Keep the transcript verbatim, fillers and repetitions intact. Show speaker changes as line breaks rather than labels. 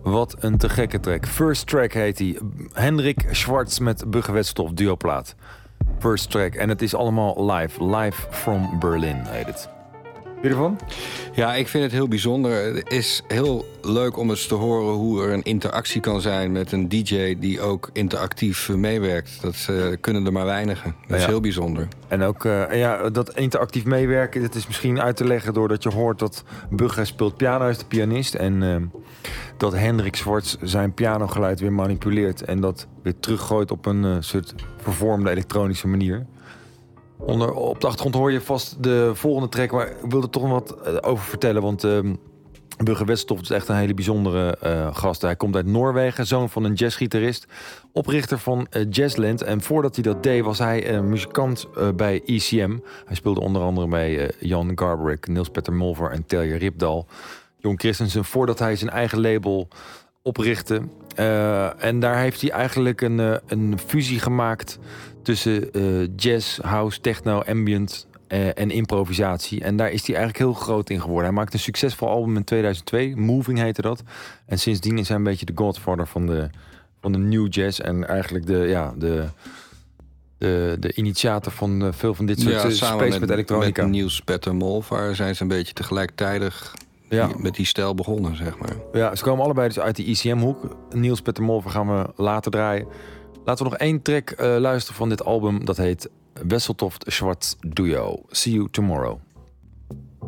Wat een te gekke track. First Track heet hij. Hendrik Schwartz met Bugge Wetstof duoplaat. First Track. En het is allemaal live. Live from Berlin heet het. Vind je ervan?
Ja, ik vind het heel bijzonder. Het is heel leuk om eens te horen hoe er een interactie kan zijn met een D J die ook interactief meewerkt. Dat uh, kunnen er maar weinigen. Dat is ja. heel bijzonder.
En ook uh, ja, dat interactief meewerken, dat is misschien uit te leggen doordat je hoort dat Bugge speelt piano, hij is de pianist. En uh, dat Hendrik Schwartz zijn pianogeluid weer manipuleert en dat weer teruggooit op een uh, soort vervormde elektronische manier. Onder, op de achtergrond hoor je vast de volgende track, maar ik wil er toch wat over vertellen, want uh, Bugge Wetstof is echt een hele bijzondere uh, gast. Hij komt uit Noorwegen, zoon van een jazzgitarist, oprichter van uh, Jazzland. En voordat hij dat deed was hij uh, muzikant uh, bij E C M. Hij speelde onder andere bij uh, Jan Garbarek, Niels Petter Mulver en Telje Ripdal. Jon Christensen, voordat hij zijn eigen label oprichtte. Uh, en daar heeft hij eigenlijk een, uh, een fusie gemaakt tussen uh, jazz, house, techno, ambient uh, en improvisatie. En daar is hij eigenlijk heel groot in geworden. Hij maakte een succesvol album in tweeduizend twee. Moving heette dat. En sindsdien is hij een beetje de godfather van de, van de new jazz. En eigenlijk de, ja, de, de, de initiator van uh, veel van dit soort
ja,
space met, met elektronica.
Met Niels Petter Mulver zijn ze een beetje tegelijkertijd ja. met die stijl begonnen, zeg maar.
Ja, ze komen allebei dus uit die E C M-hoek. Niels Petter Mulver gaan we later draaien. Laten we nog één track uh, luisteren van dit album. Dat heet Wesseltoft Schwartz Duo. See you tomorrow.